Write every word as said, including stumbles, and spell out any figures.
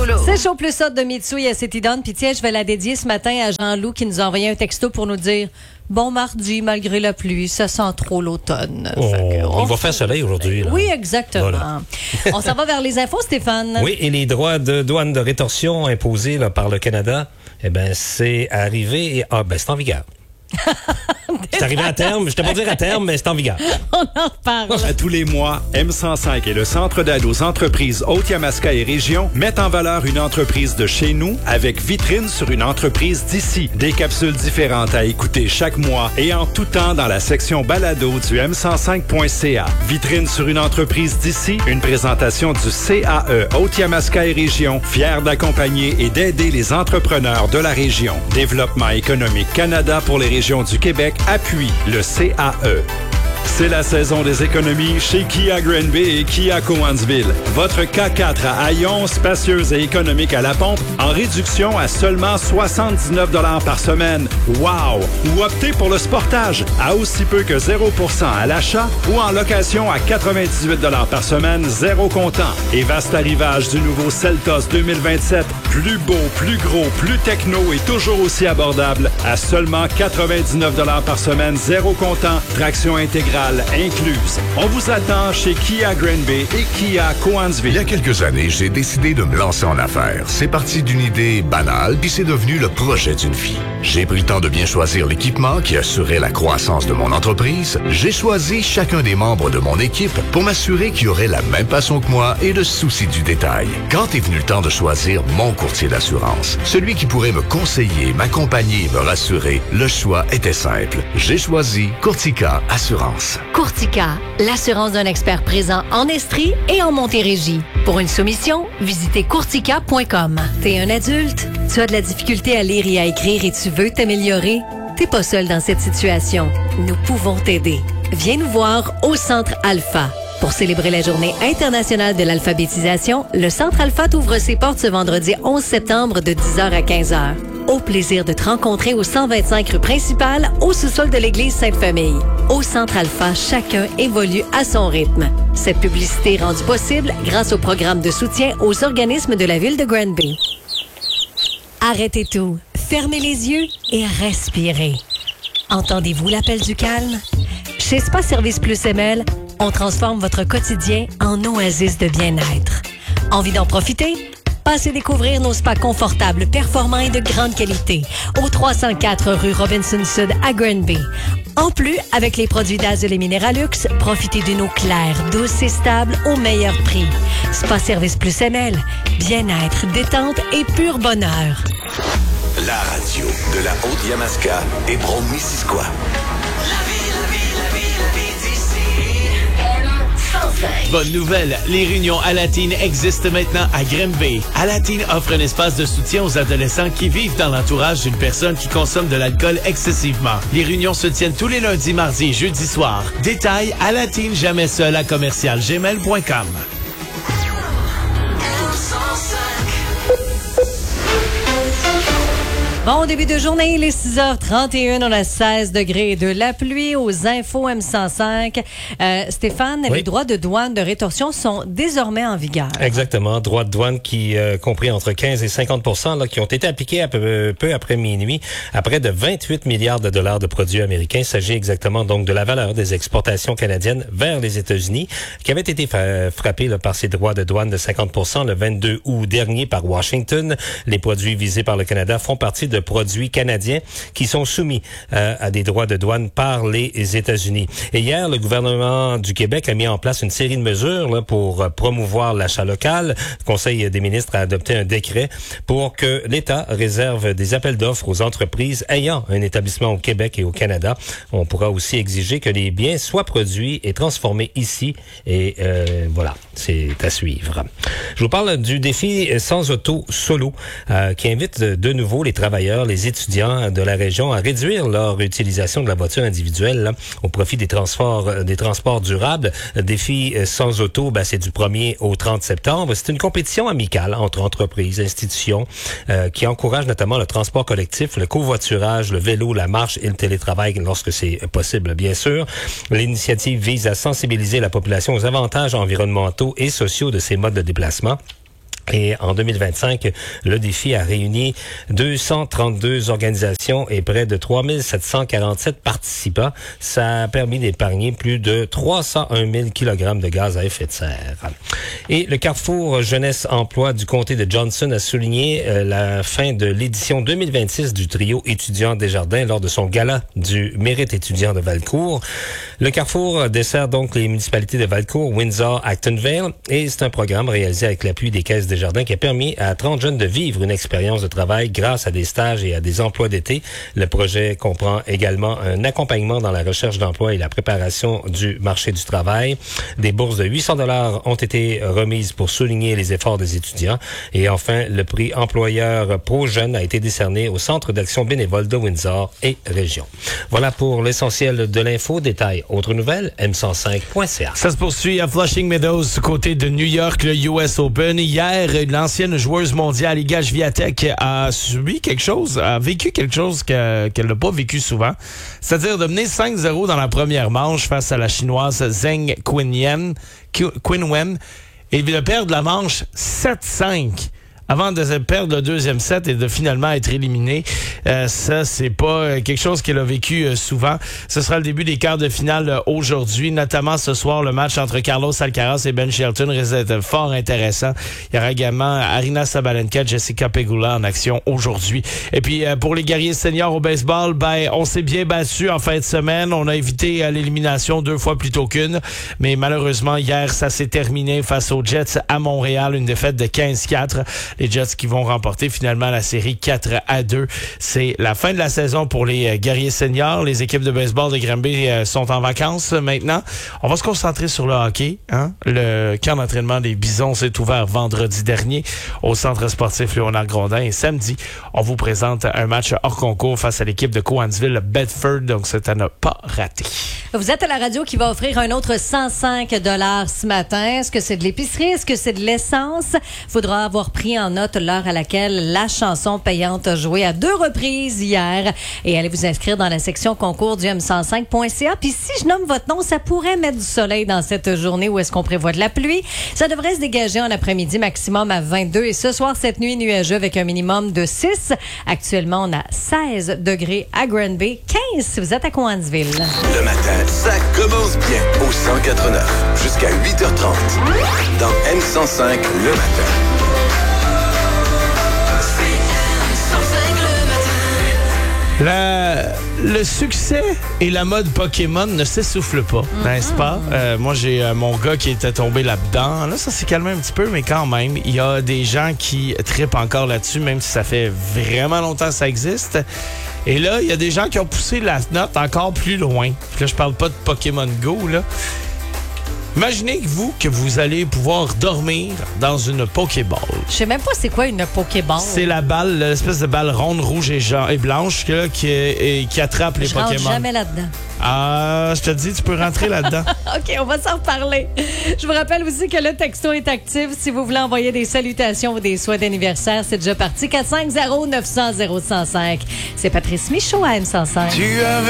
Toulouse. C'est chaud plus hot de Mitsui à Citydon. Puis tiens, je vais la dédier ce matin à Jean-Loup qui nous a envoyé un texto pour nous dire « Bon mardi, malgré la pluie, ça sent trop l'automne. Oh, » Il va faire soleil aujourd'hui. Là. Oui, exactement. Voilà. On s'en va vers les infos, Stéphane. Oui, et les droits de douane de rétorsion imposés là, par le Canada, eh ben c'est arrivé et ah, ben, c'est en vigueur. C'est arrivé à terme, je t'ai pas dire à terme, mais c'est en vigueur. On en reparle. À tous les mois, M cent cinq et le Centre d'aide aux entreprises Haute-Yamaska et Région mettent en valeur une entreprise de chez nous avec vitrine sur une entreprise d'ici. Des capsules différentes à écouter chaque mois et en tout temps dans la section balado du m cent cinq point c a. Vitrine sur une entreprise d'ici, une présentation du C A E Haute-Yamaska et Région, fier d'accompagner et d'aider les entrepreneurs de la région. Développement économique Canada pour les régions du Québec appuie le C A E. C'est la saison des économies chez Kia Granby et Kia Cowansville. Votre K quatre à Hayon, spacieuse et économique à la pompe, en réduction à seulement soixante-dix-neuf dollars par semaine. Wow! Ou optez pour le Sportage à aussi peu que zéro pour cent à l'achat ou en location à quatre-vingt-dix-huit dollars par semaine, zéro comptant. Et vaste arrivage du nouveau Seltos deux mille vingt-sept, plus beau, plus gros, plus techno et toujours aussi abordable à seulement quatre-vingt-dix-neuf dollars par semaine, zéro comptant, traction intégrale incluse. On vous attend chez Kia Granby et Kia Cowansville. Il y a quelques années, j'ai décidé de me lancer en affaires. C'est parti d'une idée banale, puis c'est devenu le projet d'une vie. J'ai pris le temps de bien choisir l'équipement qui assurait la croissance de mon entreprise. J'ai choisi chacun des membres de mon équipe pour m'assurer qu'ils auraient la même passion que moi et le souci du détail. Quand est venu le temps de choisir mon courtier d'assurance, celui qui pourrait me conseiller, m'accompagner et me rassurer, le choix était simple. J'ai choisi Courtica Assurance. Courtica, l'assurance d'un expert présent en Estrie et en Montérégie. Pour une soumission, visitez courtica point com. T'es un adulte, tu as de la difficulté à lire et à écrire et tu veux t'améliorer? T'es pas seul dans cette situation. Nous pouvons t'aider. Viens nous voir au Centre Alpha. Pour célébrer la Journée internationale de l'alphabétisation, le Centre Alpha t'ouvre ses portes ce vendredi onze septembre de dix heures à quinze heures. Au plaisir de te rencontrer au cent vingt-cinq rue principale, au sous-sol de l'église Sainte-Famille. Au Centre Alpha, chacun évolue à son rythme. Cette publicité est rendue possible grâce au programme de soutien aux organismes de la ville de Granby. Arrêtez tout, fermez les yeux et respirez. Entendez-vous l'appel du calme? Chez Spa Service Plus M L, on transforme votre quotidien en oasis de bien-être. Envie d'en profiter? Passez découvrir nos spas confortables, performants et de grande qualité au trois cent quatre rue Robinson Sud à Granby. En plus, avec les produits d'Azul et Mineralux, profitez d'une eau claire, douce et stable au meilleur prix. Spa Service Plus M L, bien-être, détente et pur bonheur. La radio de la Haute-Yamaska et Brome-Missisquoi. Bonne nouvelle, les réunions Alatine existent maintenant à Granby. Alatine offre un espace de soutien aux adolescents qui vivent dans l'entourage d'une personne qui consomme de l'alcool excessivement. Les réunions se tiennent tous les lundis, mardis et jeudis soirs. Détails, Alatine jamais seul à commercial gmail point com. Bon début de journée, il est six heures trente et un, on a seize degrés de la pluie aux infos M cent cinq. Euh, Stéphane, oui. Les droits de douane de rétorsion sont désormais en vigueur. Exactement, droits de douane qui euh, compris entre quinze et cinquante pour cent là, qui ont été appliqués à peu, peu après minuit à près de vingt-huit milliards de dollars de produits américains. Il s'agit exactement donc de la valeur des exportations canadiennes vers les États-Unis qui avait été fa- frappée là, par ces droits de douane de cinquante pour cent le vingt-deux août dernier par Washington. Les produits visés par le Canada font partie de de produits canadiens qui sont soumis euh, à des droits de douane par les États-Unis. Et hier, le gouvernement du Québec a mis en place une série de mesures là, pour euh, promouvoir l'achat local. Le Conseil des ministres a adopté un décret pour que l'État réserve des appels d'offres aux entreprises ayant un établissement au Québec et au Canada. On pourra aussi exiger que les biens soient produits et transformés ici. Et euh, voilà, c'est à suivre. Je vous parle du défi Sans Auto Solo euh, qui invite de nouveau les travailleurs, les étudiants de la région à réduire leur utilisation de la voiture individuelle là, au profit des transports des transports durables. Le défi Sans Auto, ben, c'est du premier au trente septembre. C'est une compétition amicale entre entreprises, institutions euh, qui encourage notamment le transport collectif, le covoiturage, le vélo, la marche et le télétravail lorsque c'est possible, bien sûr. L'initiative vise à sensibiliser la population aux avantages environnementaux et sociaux de ces modes de déplacement. Et en deux mille vingt-cinq, le défi a réuni deux cent trente-deux organisations et près de trois mille sept cent quarante-sept participants. Ça a permis d'épargner plus de trois cent un mille kilogrammes de gaz à effet de serre. Et le Carrefour Jeunesse Emploi du comté de Johnson a souligné euh, la fin de l'édition deux mille vingt-six du trio étudiant Desjardins lors de son gala du mérite étudiant de Valcourt. Le Carrefour dessert donc les municipalités de Valcourt, Windsor, Actonville et c'est un programme réalisé avec l'appui des caisses Desjardins qui a permis à trente jeunes de vivre une expérience de travail grâce à des stages et à des emplois d'été. Le projet comprend également un accompagnement dans la recherche d'emploi et la préparation du marché du travail. Des bourses de huit cents dollars ont été remises pour souligner les efforts des étudiants. Et enfin, le prix employeur Pro Jeune a été décerné au Centre d'action bénévole de Windsor et Région. Voilà pour l'essentiel de l'info. Détail, autres nouvelles, m cent cinq point c a. Ça se poursuit à Flushing Meadows, du côté de New York, le U S Open. Hier, l'ancienne joueuse mondiale Iga Swiatek a subi quelque chose, a vécu quelque chose que, qu'elle n'a pas vécu souvent. C'est-à-dire de mener cinq zéro dans la première manche face à la chinoise Zheng Qinwen, Qinwen et de perdre la manche sept cinq. Avant de perdre le deuxième set et de finalement être éliminé. Euh, ça, c'est pas quelque chose qu'elle a vécu euh, souvent. Ce sera le début des quarts de finale euh, aujourd'hui, notamment ce soir, le match entre Carlos Alcaraz et Ben Shelton risque d'être fort intéressant. Il y aura également Aryna Sabalenka, Jessica Pegula en action aujourd'hui. Et puis, euh, pour les guerriers seniors au baseball, ben, on s'est bien battu en fin de semaine. On a évité euh, l'élimination deux fois plutôt qu'une. Mais malheureusement, hier, ça s'est terminé face aux Jets à Montréal, une défaite de quinze quatre. Les Jets qui vont remporter finalement la série quatre à deux. C'est la fin de la saison pour les euh, guerriers seniors. Les équipes de baseball de Granby euh, sont en vacances euh, maintenant. On va se concentrer sur le hockey. Hein? Le camp d'entraînement des Bisons s'est ouvert vendredi dernier au centre sportif Léonard Grondin. Et samedi, on vous présente un match hors concours face à l'équipe de Cowansville Bedford. Donc, c'est à ne pas rater. Vous êtes à la radio qui va offrir un autre cent cinq dollars ce matin. Est-ce que c'est de l'épicerie? Est-ce que c'est de l'essence? Faudra avoir pris en note l'heure à laquelle la chanson payante a joué à deux reprises hier. Et allez vous inscrire dans la section concours du m cent cinq point c a. Puis si je nomme votre nom, ça pourrait mettre du soleil dans cette journée où est-ce qu'on prévoit de la pluie. Ça devrait se dégager en après-midi maximum à vingt-deux. Et ce soir, cette nuit, nuageux avec un minimum de six. Actuellement, on a seize degrés à Granby, quinze si vous êtes à Cowansville. Le matin, ça commence bien au cent quatre neuf jusqu'à huit heures trente. Dans M cent cinq, le matin. La, le succès et la mode Pokémon ne s'essoufflent pas, mm-hmm. n'est-ce pas? Euh, moi, j'ai euh, mon gars qui était tombé là-dedans. Là, ça s'est calmé un petit peu, mais quand même, il y a des gens qui trippent encore là-dessus, même si ça fait vraiment longtemps que ça existe. Et là, il y a des gens qui ont poussé la note encore plus loin. Puis là, je parle pas de Pokémon Go, là. Imaginez vous que vous allez pouvoir dormir dans une Pokéball. Je sais même pas c'est quoi une Pokéball. C'est la balle, l'espèce de balle ronde, rouge et, genre, et blanche là, qui, et, qui attrape les je Pokémon. Je rentre jamais là-dedans. Ah, je te dis, tu peux rentrer là-dedans. OK, on va s'en reparler. Je vous rappelle aussi que le texto est actif. Si vous voulez envoyer des salutations ou des souhaits d'anniversaire, c'est déjà parti. quatre cinq zéro neuf cent zéro cent cinq. C'est Patrice Michaud à M cent cinq. Tu as